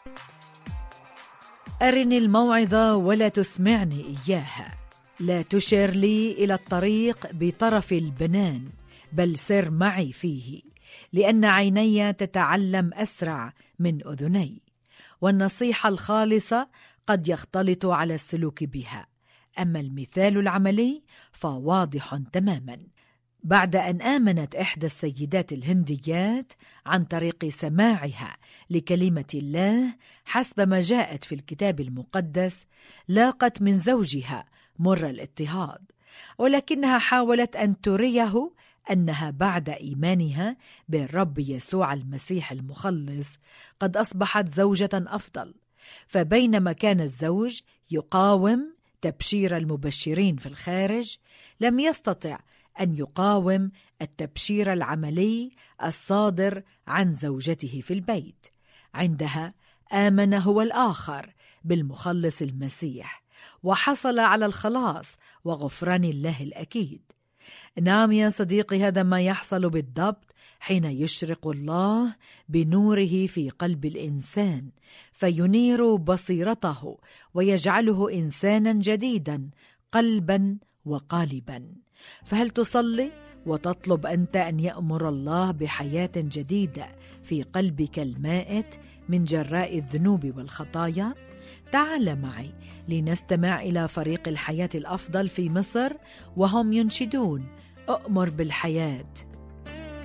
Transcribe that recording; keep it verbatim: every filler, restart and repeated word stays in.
أرني الموعظة ولا تسمعني إياها، لا تشر لي إلى الطريق بطرف البنان، بل سر معي فيه، لأن عيني تتعلم أسرع من أذني. والنصيحة الخالصة قد يختلط على السلوك بها، أما المثال العملي فواضح تماما. بعد أن آمنت إحدى السيدات الهنديات عن طريق سماعها لكلمة الله حسب ما جاءت في الكتاب المقدس، لاقت من زوجها مر الاضطهاد، ولكنها حاولت أن تريه أنها بعد إيمانها بالرب يسوع المسيح المخلص قد أصبحت زوجة أفضل. فبينما كان الزوج يقاوم تبشير المبشرين في الخارج، لم يستطع أن يقاوم التبشير العملي الصادر عن زوجته في البيت. عندها آمن هو الآخر بالمخلص المسيح، وحصل على الخلاص وغفران الله الأكيد. نعم يا صديقي، هذا ما يحصل بالضبط حين يشرق الله بنوره في قلب الإنسان، فينير بصيرته ويجعله إنسانا جديدا قلبا وقالبا. فهل تصلي وتطلب أنت أن يأمر الله بحياة جديدة في قلبك المائت من جراء الذنوب والخطايا؟ تعال معي لنستمع إلى فريق الحياة الأفضل في مصر، وهم ينشدون: أؤمر بالحياة